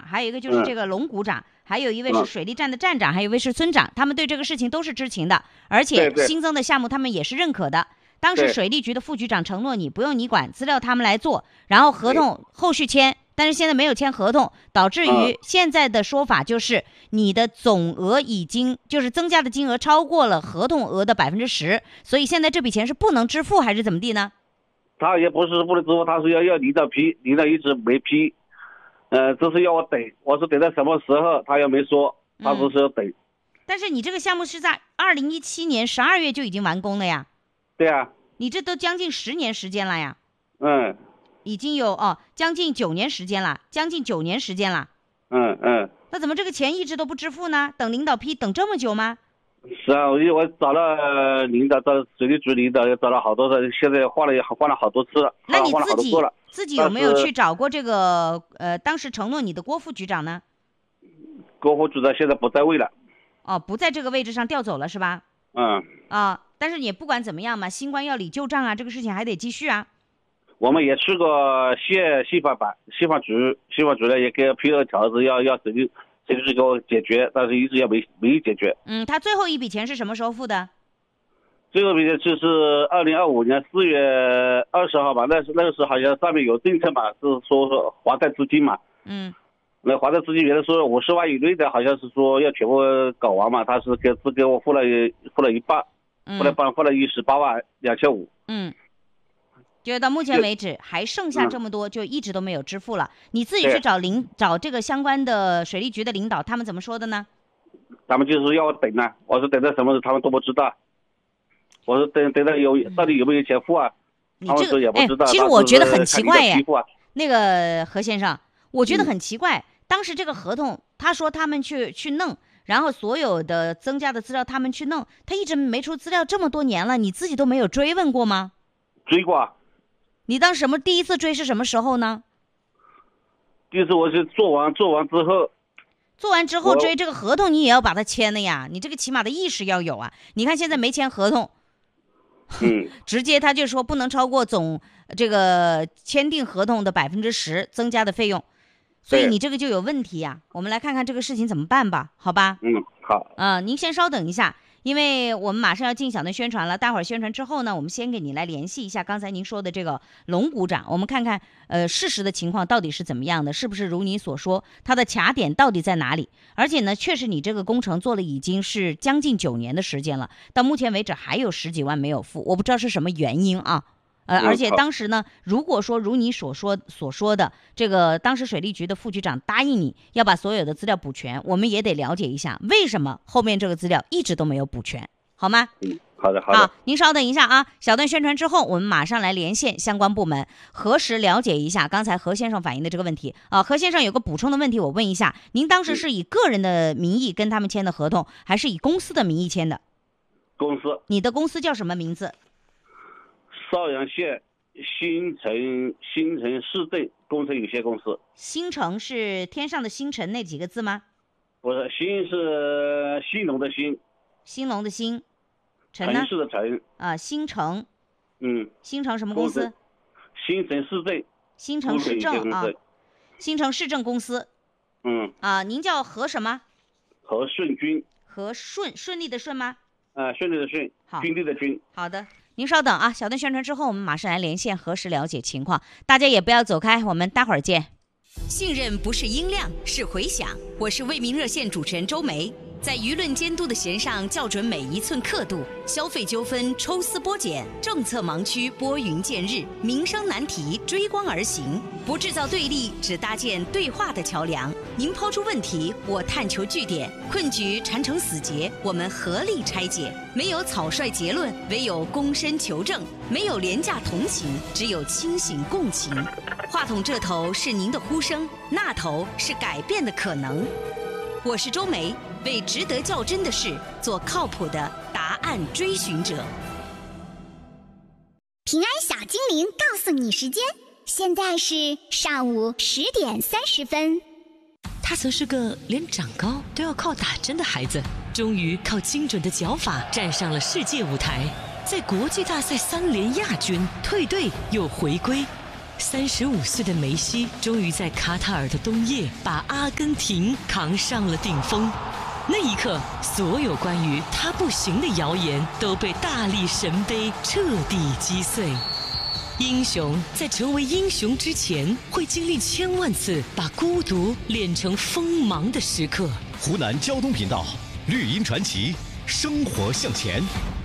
还有一个就是这个龙股长，还有一位是水利站的站长，还有一位是村长，他们对这个事情都是知情的，而且新增的项目他们也是认可的。当时水利局的副局长承诺你不用你管，资料他们来做，然后合同后续签，但是现在没有签合同，导致于现在的说法就是你的总额已经就是增加的金额超过了合同额的10%，所以现在这笔钱是不能支付还是怎么地呢？ 他也不是不能支付，他是要领导批，领导一直没批，这是要我等，我是等到什么时候他又没说，他只是要等。 但是你这个项目是在2017年12月就已经完工了呀？ 对啊， 你这都将近10年时间了呀。已经有将近9年时间了，将近9年时间了。那怎么这个钱一直都不支付呢？等领导批等这么久吗？ 是啊，我找了领导，找水利局领导，也找了好多人，现在换了好多次了。 那你自己有没有去找过这个当时承诺你的郭副局长呢？ 郭副局长现在不在位了。 不在这个位置上调走了是吧？但是也不管怎么样嘛，新官要理旧账啊，这个事情还得继续啊。 我们也去过信访局呢，也给批了条子，要水利局给我解决，但是一直也没解决。 他最后一笔钱是什么时候付的？ 最后一笔钱就是2025年4月20号吧，那个时候好像上面有政策嘛，是说还贷资金嘛。那还贷资金原来说50万以内的，好像是说要全部搞完嘛，他是只给我付了一半，付了18万2500。 就是到目前为止还剩下这么多，就一直都没有支付了。你自己去找这个相关的水利局的领导，他们怎么说的呢？ 他们就是要我等啊，我说等到什么时候他们都不知道。我说等到到底有没有钱付啊？他们说也不知道。 其实我觉得很奇怪耶，那个何先生，我觉得很奇怪。当时这个合同，他说他们去弄，然后所有的增加的资料他们去弄，他一直没出资料这么多年了，你自己都没有追问过吗？ 追过啊。 你当时第一次追是什么时候呢？ 第一次我是做完之后。 做完之后追这个合同，你也要把它签了呀，你这个起码的意识要有啊。你看现在没签合同，直接他就说不能超过总这个签订合同的10%增加的费用，所以你这个就有问题呀。我们来看看这个事情怎么办吧，好吧？ 好。 您先稍等一下。因为我们马上要进小段宣传了，待会儿宣传之后呢，我们先给你来联系一下刚才您说的这个龙股长，我们看看事实的情况到底是怎么样的，是不是如你所说，它的卡点到底在哪里？而且呢，确实你这个工程做了已经是将近9年的时间了，到目前为止还有10几万没有付，我不知道是什么原因啊。而且当时呢，如果说如你所说的这个，当时水利局的副局长答应你要把所有的资料补全，我们也得了解一下为什么后面这个资料一直都没有补全，好吗？ 好的。 好，您稍等一下啊，小段宣传之后，我们马上来连线相关部门，核实了解一下刚才何先生反映的这个问题啊。何先生有个补充的问题，我问一下，您当时是以个人的名义跟他们签的合同，还是以公司的名义签的？ 公司。 你的公司叫什么名字？ 邵阳县新城市政工程有限公司。 新城是天上的星辰那几个字吗？ 不是，新是兴隆的兴， 兴隆的兴，城呢？ 城市的城。 新城。新城什么公司？ 新城市政。 新城市政啊，新城市政公司。您叫何什么？ 何顺军。 何顺利的顺吗？ 顺利的顺，军队的军。 好的。您稍等啊，小段宣传之后，我们马上来连线核实了解情况。大家也不要走开，我们待会儿见。 信任不是音量，是回响。我是为民热线主持人周梅，在舆论监督的弦上校准每一寸刻度，消费纠纷抽丝剥茧，政策盲区拨云见日，民生难题追光而行，不制造对立，只搭建对话的桥梁。您抛出问题，我探求据点，困局缠成死结，我们合力拆解。没有草率结论，唯有躬身求证；没有廉价同情，只有清醒共情。话筒这头是您的呼声，那头是改变的可能。我是周梅，为值得较真的事做靠谱的答案追寻者。 平安小精灵告诉你时间，现在是上午10点30分。 他曾是个连长高都要靠打针的孩子，终于靠精准的脚法站上了世界舞台，在国际大赛3连亚军，退队又回归。 35岁的梅西终于在卡塔尔的冬夜把阿根廷扛上了顶峰。那一刻，所有关于他不行的谣言都被大力神杯彻底击碎。英雄在成为英雄之前，会经历千万次把孤独练成锋芒的时刻。 湖南交通频道，绿茵传奇，生活向前。